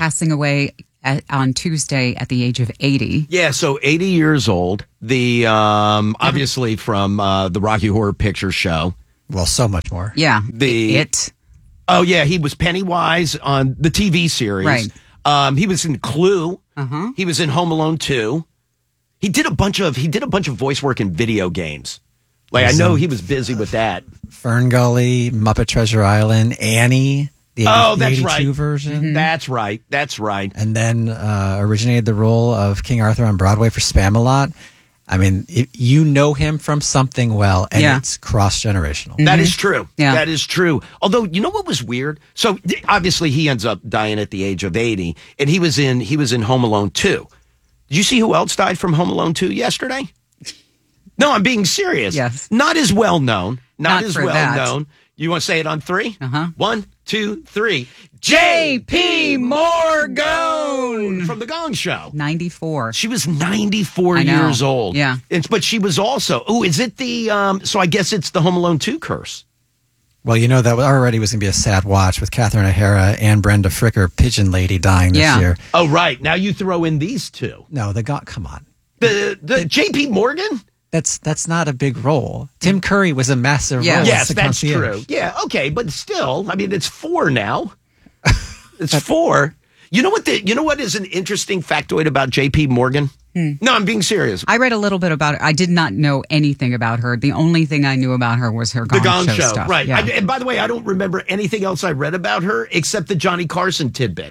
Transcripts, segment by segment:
passing away on Tuesday at the age of 80. Yeah, so 80 years old. The obviously from the Rocky Horror Picture Show. Well, so much more. Yeah. It. Oh, yeah, he was Pennywise on the TV series. Right. He was in Clue. He was in Home Alone 2. He did a bunch of voice work in video games. Like, I know he was busy with that. Fern Gully, Muppet Treasure Island, Annie, the 82 version. Mm-hmm. That's right. And then originated the role of King Arthur on Broadway for Spamalot. I mean, you know him from something well, and it's cross-generational. That is true. Yeah. That is true. Although, you know what was weird? So, obviously, he ends up dying at the age of 80, and he was in Home Alone 2. Did you see who else died from Home Alone 2 yesterday? No, I'm being serious. Yes. Not as well known. Not as for well that. known. You want to say it on 3? 1, 2, 3. J.P. Morgan from The Gong Show. 94. She was 94 years old. Yeah. But she was also, is it the, so I guess it's the Home Alone 2 curse. Well, you know, that already was going to be a sad watch with Catherine O'Hara and Brenda Fricker, Pigeon Lady, dying this year. Oh, right. Now you throw in these two. No, come on. The J.P. Morgan? That's not a big role. Tim Curry was a massive role. Yes, that's true. Yeah, okay, but still, I mean, it's 4 now. It's 4. You know what is an interesting factoid about J.P. Morgan? No, I'm being serious. I read a little bit about it. I did not know anything about her. The only thing I knew about her was her Gong Show stuff. Right. Yeah. And by the way, I don't remember anything else I read about her except the Johnny Carson tidbit.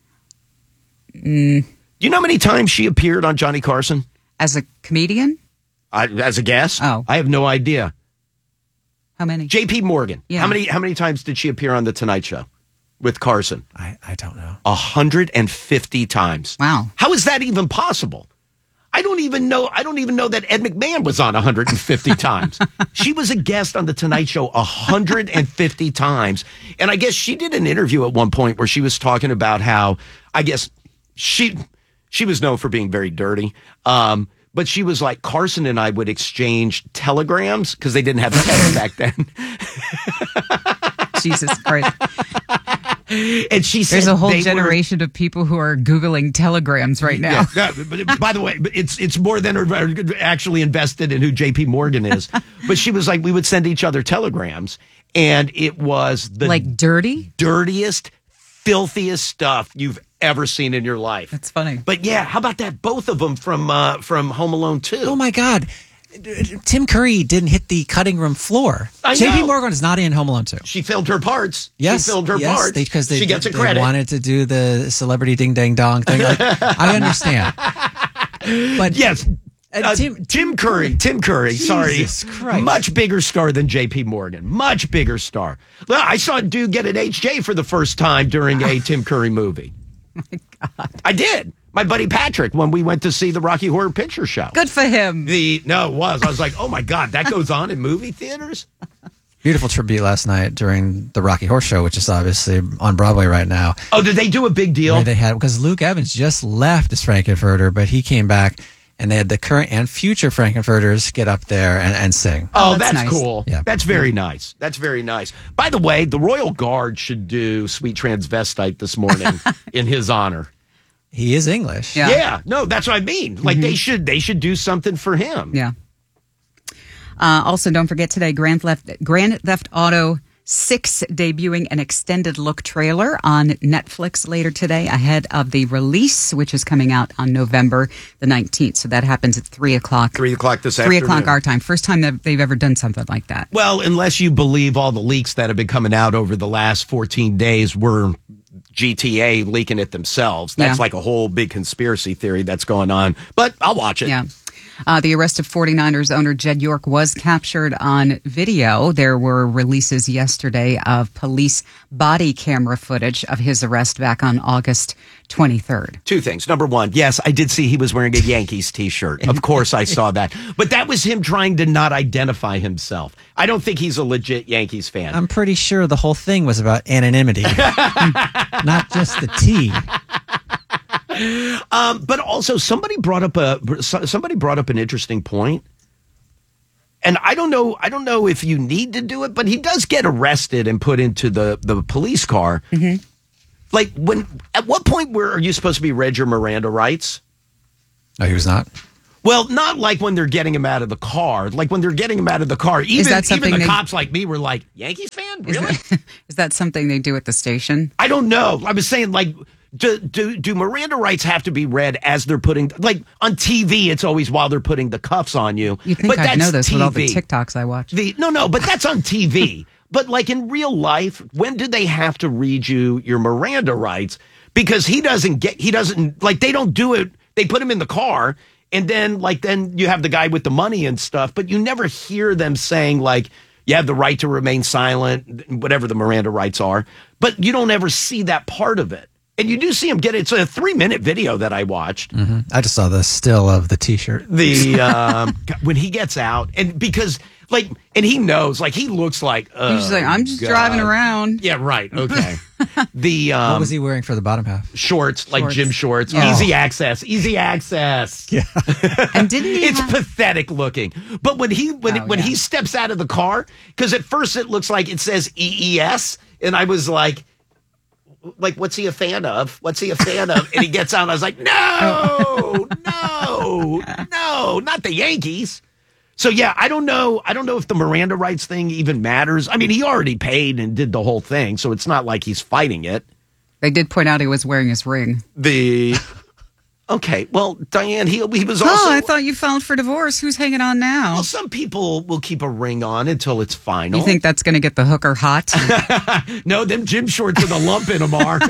You know how many times she appeared on Johnny Carson? As a comedian? As a guest? Oh. I have no idea. How many? J.P. Morgan. Yeah. How many times did she appear on The Tonight Show with Carson? I don't know. 150 times. Wow. How is that even possible? I don't even know that Ed McMahon was on 150 times. She was a guest on The Tonight Show 150 times. And I guess she did an interview at one point where she was talking about how, I guess, she was known for being very dirty. But she was like, Carson and I would exchange telegrams because they didn't have text back then. Jesus Christ. And she said there's a whole generation of people who are Googling telegrams right now. Yeah, but by the way, it's more than are actually invested in who J.P. Morgan is. But she was like, we would send each other telegrams, and it was the dirtiest, filthiest stuff you've ever seen in your life. That's funny. But yeah, how about that? Both of them from Home Alone 2. Oh my God. Tim Curry didn't hit the cutting room floor. J.P. Morgan is not in Home Alone 2. She filled her parts. Yes. She filled her parts. Because she gets a credit. They wanted to do the celebrity ding dang dong thing. Like, I understand. But yes. Tim Curry, sorry. Christ. Much bigger star than J.P. Morgan. Much bigger star. Well, I saw a dude get an HJ for the first time during a Tim Curry movie. My God. I did. My buddy Patrick, when we went to see the Rocky Horror Picture Show. Good for him. It was. I was like, oh my God, that goes on in movie theaters? Beautiful tribute last night during the Rocky Horror Show, which is obviously on Broadway right now. Oh, did they do a big deal? Where they had, because Luke Evans just left as Frankenfurter, but he came back and they had the current and future Frankenfurters get up there and sing. Oh, that's nice. Cool. Yeah. That's very nice. That's very nice. By the way, the Royal Guard should do Sweet Transvestite this morning in his honor. He is English. Yeah. No, that's what I mean. Like they should do something for him. Yeah. Also, don't forget today, Grand Theft Auto 6 debuting an extended look trailer on Netflix later today ahead of the release, which is coming out on November the 19th. So that happens at 3 o'clock. 3 o'clock this 3 afternoon. o'clock our time. First time that they've ever done something like that. Well, unless you believe all the leaks that have been coming out over the last 14 days were GTA leaking it themselves. That's like a whole big conspiracy theory that's going on. But I'll watch it. Yeah. The arrest of 49ers owner Jed York was captured on video. There were releases yesterday of police body camera footage of his arrest back on August 23rd. 2 things. Number 1, yes, I did see he was wearing a Yankees t-shirt. Of course I saw that. But that was him trying to not identify himself. I don't think he's a legit Yankees fan. I'm pretty sure the whole thing was about anonymity, not just the T. But also somebody brought up an interesting point. And I don't know if you need to do it, but he does get arrested and put into the police car Like at what point are you supposed to be read your Miranda rights? No, he was not. Well, not like when they're getting him out of the car. Like when they're getting him out of the car, even the cops like me were like, Yankees fan? Really? Is that something they do at the station? I don't know. I was saying, like, do Miranda rights have to be read as they're putting, like on TV, it's always while they're putting the cuffs on you. You think I'd know this TV. With all the TikToks I watch. No, but that's on TV. But like in real life, when do they have to read you your Miranda rights? Because they don't do it. They put him in the car. And then you have the guy with the money and stuff, but you never hear them saying, like, you have the right to remain silent, whatever the Miranda rights are. But you don't ever see that part of it. And you do see him get it. It's a 3-minute video that I watched. Mm-hmm. I just saw the still of the T-shirt. When he gets out, and because, like, and he knows, like, he looks like, he's like, I'm just driving around. Yeah, right. Okay. What was he wearing for the bottom half? Shorts, like gym shorts. Oh. Easy access. Yeah. And didn't he? It's pathetic looking. But when he steps out of the car, because at first it looks like it says EES, and I was like, what's he a fan of? And he gets out, and I was like, no, not the Yankees. So yeah, I don't know if the Miranda rights thing even matters. I mean, he already paid and did the whole thing, so it's not like he's fighting it. They did point out he was wearing his ring. Okay, well, Diane, he was also... Oh, I thought you filed for divorce. Who's hanging on now? Well, some people will keep a ring on until it's final. You think that's going to get the hooker hot? No, them gym shorts with a lump in them are.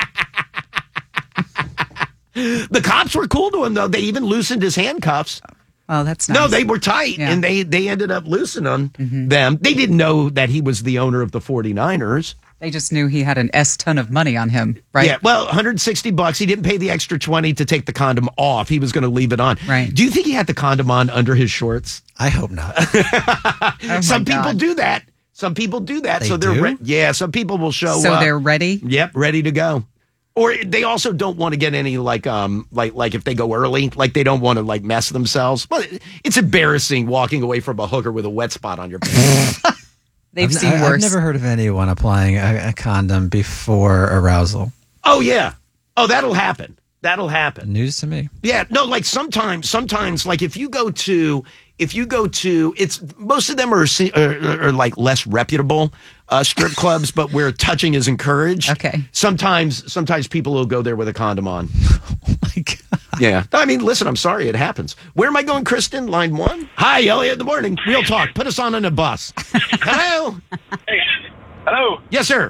The cops were cool to him, though. They even loosened his handcuffs. Oh, that's nice. No, they were tight, and they ended up loosening them. They didn't know that he was the owner of the 49ers. They just knew he had an ton of money on him, right? Yeah, well, $160. He didn't pay the extra $20 to take the condom off. He was going to leave it on. Right. Do you think he had the condom on under his shorts? I hope not. Some people do that. Some people will show up. So they're ready? Yep, ready to go. Or they also don't want to get any like if they go early, like they don't want to like mess themselves. But it's embarrassing walking away from a hooker with a wet spot on your pants. They've seen worse. I've never heard of anyone applying a condom before arousal. Oh yeah. Oh, that'll happen. News to me. Yeah, no, like sometimes like if you go to it's most of them are like less reputable strip clubs, but where touching is encouraged. Okay. Sometimes people will go there with a condom on. Oh my God. Yeah. I mean, listen, I'm sorry it happens. Where am I going, Kristen? Line 1? Hi, Elliot, in the morning. Real talk. Put us on a bus. Hello? Hey. Hello? Yes, sir.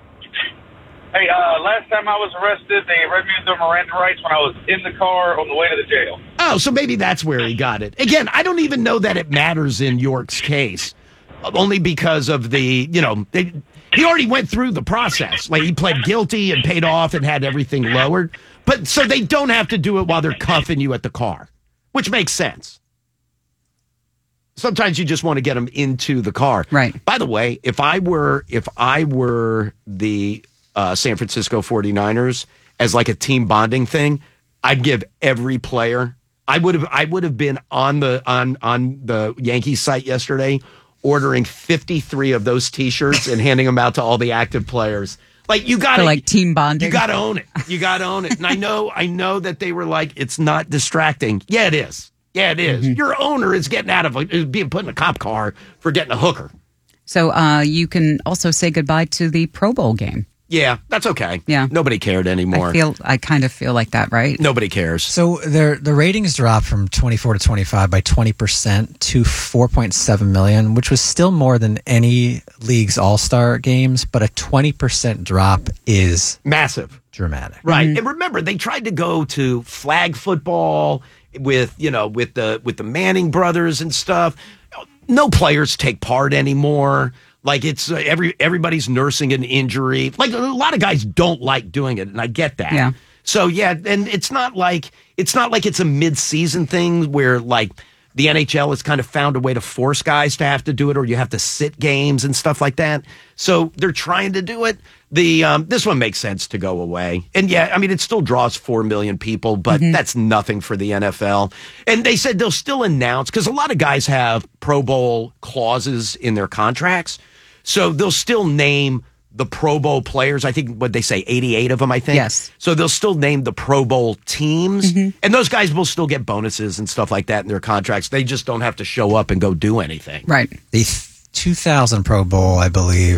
Hey, last time I was arrested, they read me the Miranda rights when I was in the car on the way to the jail. Oh, so maybe that's where he got it. Again, I don't even know that it matters in York's case. Only because of he already went through the process. Like, he pled guilty and paid off and had everything lowered. But so they don't have to do it while they're cuffing you at the car, which makes sense. Sometimes you just want to get them into the car. Right. By the way, if I were the San Francisco 49ers as like a team bonding thing, I'd give every player. I would have been on the Yankees site yesterday ordering 53 of those T-shirts and handing them out to all the active players. Like, you got to like team bonding. You got to own it. And I know that they were like, it's not distracting. Yeah, it is. Mm-hmm. Your owner is being put in a cop car for getting a hooker. So you can also say goodbye to the Pro Bowl game. Yeah, that's okay. Yeah. Nobody cared anymore. I kind of feel like that, right? Nobody cares. So the ratings dropped from 24 to 25 by 20% to 4.7 million, which was still more than any league's all-star games, but a 20% drop is massive. Dramatic. Right. Mm-hmm. And remember, they tried to go to flag football with the Manning brothers and stuff. No players take part anymore. Like, it's everybody's nursing an injury. Like, a lot of guys don't like doing it, and I get that. Yeah. So yeah, and it's not like it's a mid-season thing where like the NHL has kind of found a way to force guys to have to do it, or you have to sit games and stuff like that. So they're trying to do it. This one makes sense to go away. And yeah, I mean, it still draws 4 million people, but that's nothing for the NFL. And they said they'll still announce, because a lot of guys have Pro Bowl clauses in their contracts. So they'll still name the Pro Bowl players. I think, what they say, 88 of them, I think. Yes. So they'll still name the Pro Bowl teams. And those guys will still get bonuses and stuff like that in their contracts. They just don't have to show up and go do anything. Right. The 2000 Pro Bowl, I believe,